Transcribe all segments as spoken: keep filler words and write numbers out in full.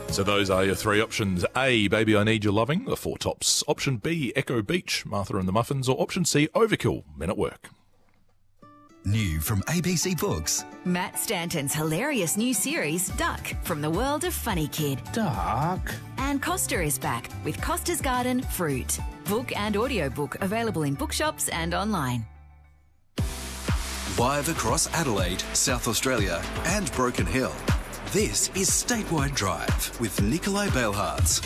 So those are your three options. A, Baby I Need Your Loving, The Four Tops. Option B, Echo Beach, Martha and the Muffins. Or option C, Overkill, Men at Work. New from A B C Books. Matt Stanton's hilarious new series, Duck, from the world of Funny Kid. Duck. And Costa is back with Costa's Garden Fruit. Book and audiobook available in bookshops and online. Live across Adelaide, South Australia and Broken Hill. This is Statewide Drive with Nikolai Bailhartz.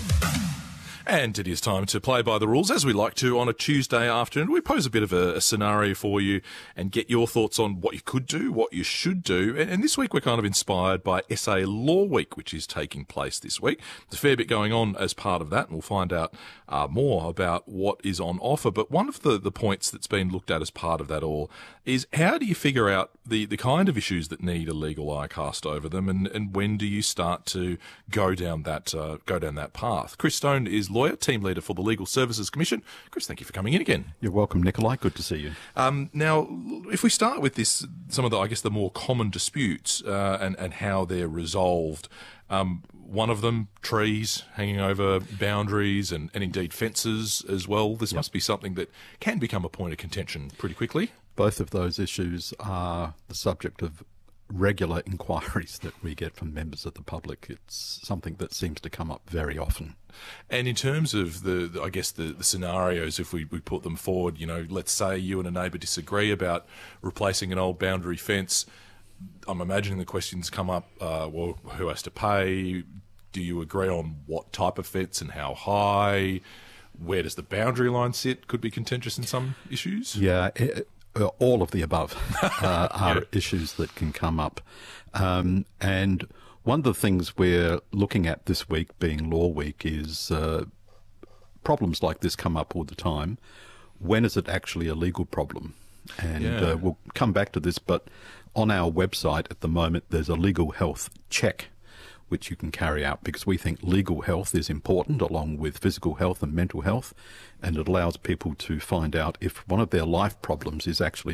And it is time to play by the rules, as we like to on a Tuesday afternoon. We pose a bit of a, a scenario for you and get your thoughts on what you could do, what you should do. And, and this week we're kind of inspired by S A Law Week, which is taking place this week. There's a fair bit going on as part of that, and we'll find out uh, more about what is on offer. But one of the, the points that's been looked at as part of that all is how do you figure out the, the kind of issues that need a legal eye cast over them, and, and when do you start to go down that uh, go down that path? Chris Stone is lawyer, team leader for the Legal Services Commission. Chris, thank you for coming in again. You're welcome, Nikolai. Good to see you. Um, now, if we start with this, some of the, I guess, the more common disputes uh, and, and how they're resolved, um, one of them, trees hanging over boundaries and, and indeed fences as well. This yep. must be something that can become a point of contention pretty quickly. Both of those issues are the subject of regular inquiries that we get from members of the public. It's something that seems to come up very often. And in terms of the, the I guess, the, the scenarios, if we, we put them forward, you know, let's say you and a neighbour disagree about replacing an old boundary fence. I'm imagining the questions come up, uh, well, who has to pay? Do you agree on what type of fence and how high? Where does the boundary line sit? Could be contentious in some issues. Yeah, it, all of the above uh, are yeah. issues that can come up. Um, and one of the things we're looking at this week, being Law Week, is uh, problems like this come up all the time. When is it actually a legal problem? And yeah. uh, we'll come back to this, but on our website at the moment, there's a legal health check which you can carry out, because we think legal health is important along with physical health and mental health, and it allows people to find out if one of their life problems is actually